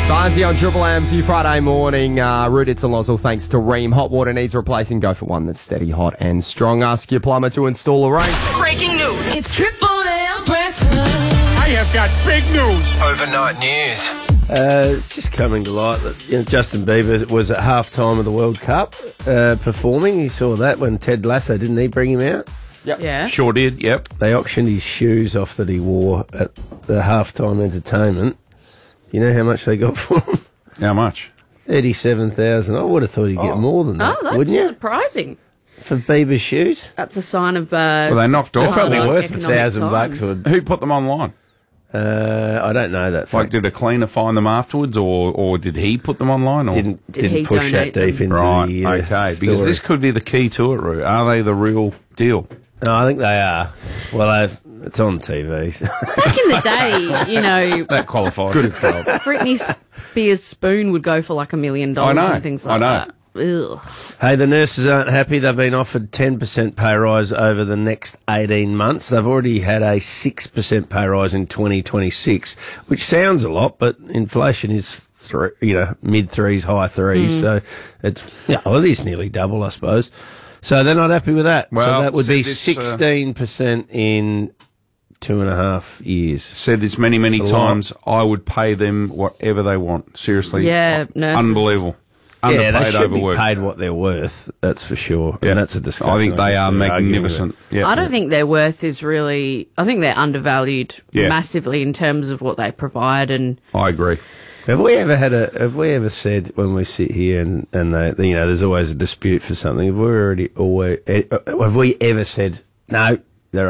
Barnesy on Triple M for your Friday morning. Rudits and Lozelle, thanks to Ream. Hot water needs replacing. Go for one that's steady, hot and strong. Ask your plumber to install a range. Breaking news. It's Triple M breakfast. I have got big news. Overnight news. It's just coming to light that Justin Bieber was at half-time of the World Cup performing. You saw that when Ted Lasso, didn't he bring him out? Yep. Yeah. Sure did, yep. They auctioned his shoes off that he wore at the half-time entertainment. You know how much they got for him? How much? 37,000. I would have thought he'd get more than that, Oh, that's wouldn't you? surprising. For Bieber's shoes? That's a sign of... Well, they knocked off. Probably like worth economic $1,000 times. or... Who put them online? I don't know that Like, fact. did a cleaner find them afterwards, or did he put them online? Or? Did he Didn't push that donate them? deep into Right, the okay. Because story. this could be the key to it, Roo. Are they the real deal? No, I think they are. Well, it's on TV. Back in the day, you know, That qualifies. Good as gold. Britney Spears' spoon would go for like $1 million I know, and things like I know. that. Ugh. Hey, the nurses aren't happy. They've been offered 10% pay rise over the next 18 months. They've already had a 6% pay rise in 2026, which sounds a lot, but inflation is mid threes, high threes. So it's well, it is nearly double, I suppose. So they're not happy with that. Well, so that would be said this, 16% in 2.5 years. Said this many, many It's a lot. times. I would pay them whatever they want. Seriously. Yeah, nurses. Unbelievable. Yeah, they Underpaid, should be overworked. paid what they're worth. That's for sure. Yeah. And that's a discussion. I think they are obviously, arguing with magnificent. Yeah. I don't think their worth is really... I think they're undervalued Yeah. massively in terms of what they provide and... I agree. Have we ever said when we sit here and there's always a dispute for something? Have we ever said no?